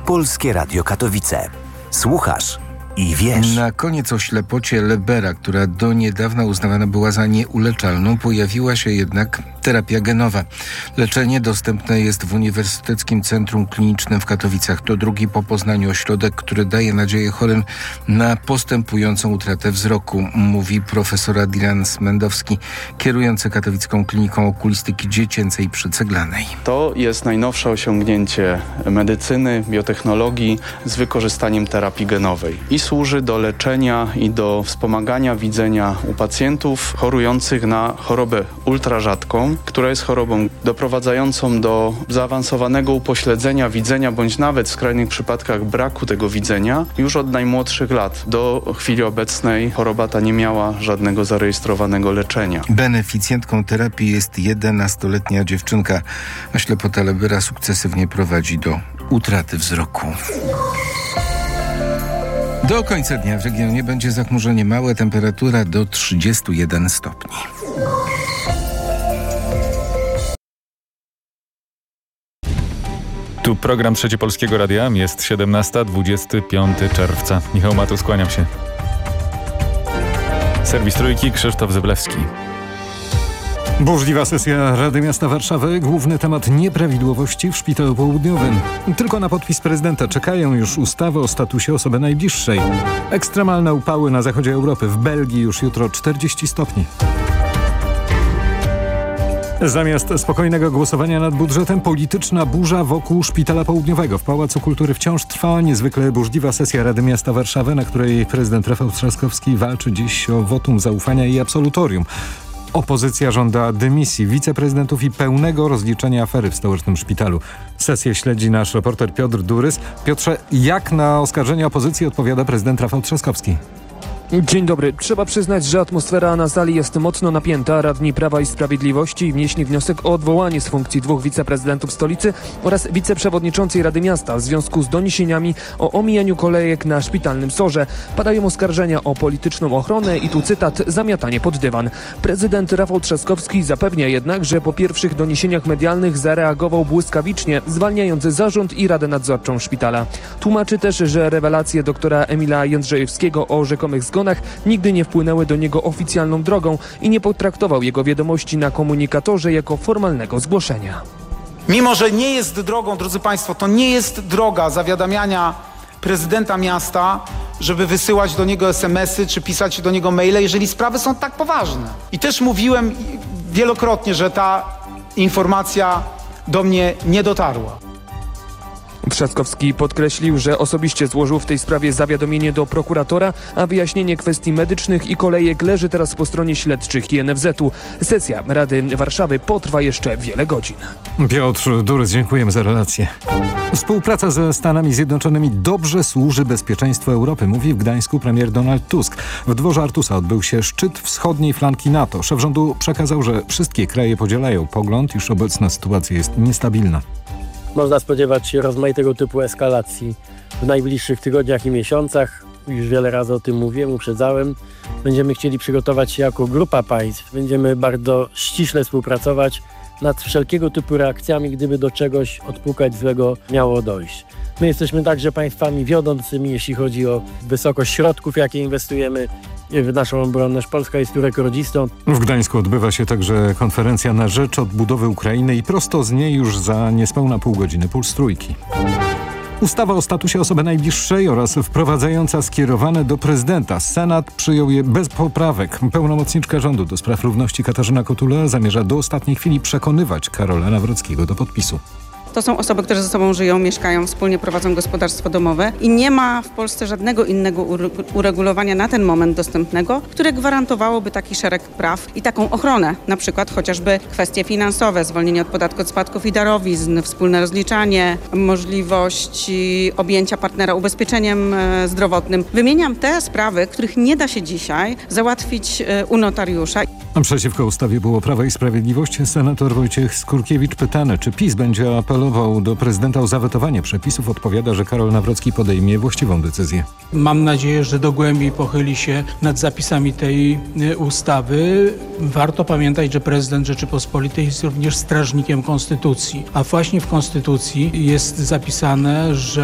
Polskie Radio Katowice. Słuchasz i wiesz. Na koniec o ślepocie Lebera, która do niedawna uznawana była za nieuleczalną, pojawiła się jednak terapia genowa. Leczenie dostępne jest w Uniwersyteckim Centrum Klinicznym w Katowicach. To drugi po Poznaniu ośrodek, który daje nadzieję chorym na postępującą utratę wzroku, mówi profesor Adrian Smendowski, kierujący Katowicką Kliniką Okulistyki Dziecięcej przy Ceglanej. To jest najnowsze osiągnięcie medycyny, biotechnologii z wykorzystaniem terapii genowej i służy do leczenia i do wspomagania widzenia u pacjentów chorujących na chorobę ultrarzadką, która jest chorobą doprowadzającą do zaawansowanego upośledzenia widzenia bądź nawet w skrajnych przypadkach braku tego widzenia już od najmłodszych lat. Do chwili obecnej choroba ta nie miała żadnego zarejestrowanego leczenia. Beneficjentką terapii jest 11-letnia dziewczynka, a ślepota Lebera sukcesywnie prowadzi do utraty wzroku. Do końca dnia w regionie będzie zachmurzenie małe, temperatura do 31 stopni. Tu program Trzeci Polskiego Radia. Jest 17, 25 czerwca. Michał Matus, kłaniam się. Serwis Trójki, Krzysztof Zyblewski. Burzliwa sesja Rady Miasta Warszawy. Główny temat nieprawidłowości w Szpitalu Południowym. Tylko na podpis prezydenta czekają już ustawy o statusie osoby najbliższej. Ekstremalne upały na zachodzie Europy. W Belgii już jutro 40 stopni. Zamiast spokojnego głosowania nad budżetem, polityczna burza wokół Szpitala Południowego. W Pałacu Kultury wciąż trwa niezwykle burzliwa sesja Rady Miasta Warszawy, na której prezydent Rafał Trzaskowski walczy dziś o wotum zaufania i absolutorium. Opozycja żąda dymisji wiceprezydentów i pełnego rozliczenia afery w stołecznym szpitalu. Sesję śledzi nasz reporter Piotr Durys. Piotrze, jak na oskarżenia opozycji odpowiada prezydent Rafał Trzaskowski? Dzień dobry. Trzeba przyznać, że atmosfera na sali jest mocno napięta. Radni Prawa i Sprawiedliwości wnieśli wniosek o odwołanie z funkcji dwóch wiceprezydentów stolicy oraz wiceprzewodniczącej Rady Miasta w związku z doniesieniami o omijaniu kolejek na szpitalnym SOR-ze. Padają oskarżenia o polityczną ochronę i tu cytat: zamiatanie pod dywan. Prezydent Rafał Trzaskowski zapewnia jednak, że po pierwszych doniesieniach medialnych zareagował błyskawicznie, zwalniając zarząd i Radę Nadzorczą szpitala. Tłumaczy też, że rewelacje doktora Emila Jędrzejewskiego o rzekomych zgonach nigdy nie wpłynęły do niego oficjalną drogą i nie potraktował jego wiadomości na komunikatorze jako formalnego zgłoszenia. Mimo że nie jest drogą, drodzy Państwo, to nie jest droga zawiadamiania prezydenta miasta, żeby wysyłać do niego SMS-y czy pisać do niego maile, jeżeli sprawy są tak poważne. I też mówiłem wielokrotnie, że ta informacja do mnie nie dotarła. Trzaskowski podkreślił, że osobiście złożył w tej sprawie zawiadomienie do prokuratora, a wyjaśnienie kwestii medycznych i kolejek leży teraz po stronie śledczych i NFZ-u. Sesja Rady Warszawy potrwa jeszcze wiele godzin. Piotr Durys, dziękujemy za relację. Współpraca ze Stanami Zjednoczonymi dobrze służy bezpieczeństwu Europy, mówi w Gdańsku premier Donald Tusk. W dworze Artusa odbył się szczyt wschodniej flanki NATO. Szef rządu przekazał, że wszystkie kraje podzielają pogląd, iż obecna sytuacja jest niestabilna. Można spodziewać się rozmaitego typu eskalacji w najbliższych tygodniach i miesiącach. Już wiele razy o tym mówiłem, uprzedzałem. Będziemy chcieli przygotować się jako grupa państw. Będziemy bardzo ściśle współpracować nad wszelkiego typu reakcjami, gdyby do czegoś odpukać złego miało dojść. My jesteśmy także państwami wiodącymi, jeśli chodzi o wysokość środków, jakie inwestujemy w naszą obronność. Polska jest tu rekordzistą. W Gdańsku odbywa się także konferencja na rzecz odbudowy Ukrainy i prosto z niej już za niespełna pół godziny Puls Trójki. Ustawa o statusie osoby najbliższej oraz wprowadzająca skierowane do prezydenta. Senat przyjął je bez poprawek. Pełnomocniczka rządu do spraw równości Katarzyna Kotula zamierza do ostatniej chwili przekonywać Karola Nawrockiego do podpisu. To są osoby, które ze sobą żyją, mieszkają, wspólnie prowadzą gospodarstwo domowe i nie ma w Polsce żadnego innego uregulowania na ten moment dostępnego, które gwarantowałoby taki szereg praw i taką ochronę, na przykład chociażby kwestie finansowe, zwolnienie od podatku od spadków i darowizn, wspólne rozliczanie, możliwość objęcia partnera ubezpieczeniem zdrowotnym. Wymieniam te sprawy, których nie da się dzisiaj załatwić u notariusza. Przeciwko ustawie było Prawo i Sprawiedliwość. Senator Wojciech Skurkiewicz pytany, czy PiS będzie apelował do prezydenta o zawetowanie przepisów. Odpowiada, że Karol Nawrocki podejmie właściwą decyzję. Mam nadzieję, że dogłębnie pochyli się nad zapisami tej ustawy. Warto pamiętać, że prezydent Rzeczypospolitej jest również strażnikiem konstytucji, a właśnie w konstytucji jest zapisane, że